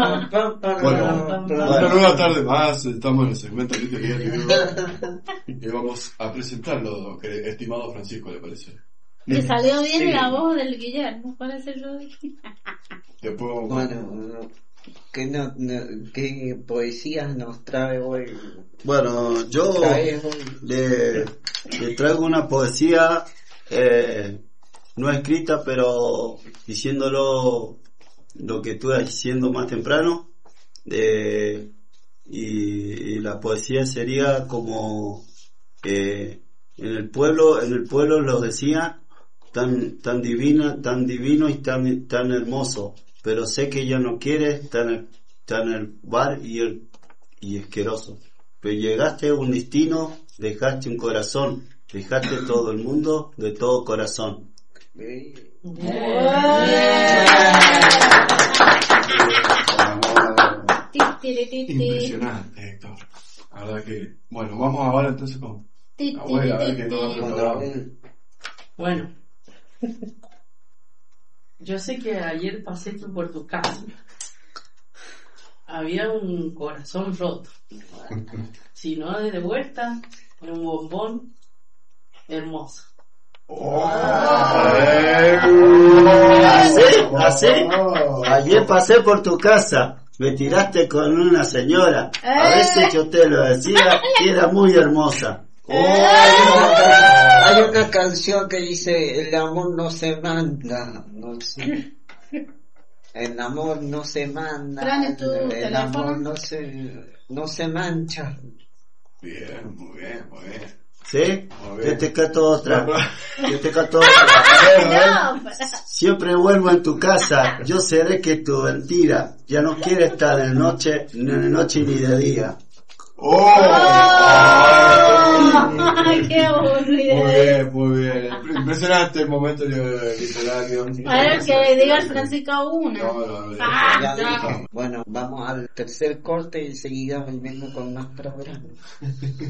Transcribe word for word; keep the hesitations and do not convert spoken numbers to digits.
Bueno, una nueva tarde más, estamos en el segmento literario y vamos a presentarlo, estimado Francisco, ¿le parece? Te salió bien Sí. la voz del Guillermo, parece yo. Después vamos- Bueno, ¿qué, no, no- ¿qué poesías nos trae hoy? Bueno, yo Traes hoy? le, le traigo una poesía eh, no escrita, pero diciéndolo lo que estuve diciendo más temprano. eh, y, y la poesía sería como eh, en el pueblo, en el pueblo lo decía tan tan divina, tan divino y tan tan hermoso, pero sé que ella no quiere tan tan el bar y el y asqueroso. Pero llegaste a un destino, dejaste un corazón, dejaste todo el mundo de todo corazón. Eh, Ti, ti, ti, ti. Impresionante, Héctor. La verdad que... Bueno, vamos ahora entonces con Ti, ti, abuela, a ver ti, que ti. nos ha bueno, preparado. eh, Bueno, yo sé que ayer pasé por tu casa. Había un corazón roto. Si no, de vuelta, un bombón hermoso. Así, así. Ayer pasé por tu casa, me tiraste con una señora. A veces yo te lo decía que era muy hermosa. hay, una, hay una canción que dice: el amor no se manda, no sé. El amor no se manda, Fran, ¿tu el teléfono? amor no se, no se mancha. Bien, muy bien, muy bien. ¿Sí? Muy bien. Yo te canto otra. Yo te canto No, otra. para- Siempre vuelvo en tu casa, yo seré que tu mentira ya no quiere estar de noche, ni de noche ni de día. ¡Oh! Ay, qué aburrido. Muy bien, muy bien. Impresionante el momento literario. A ver, que diga el Francisco una. No, no, no. Ah, Ya no. dije. Bueno, vamos al tercer corte y seguida volviendo con más programas.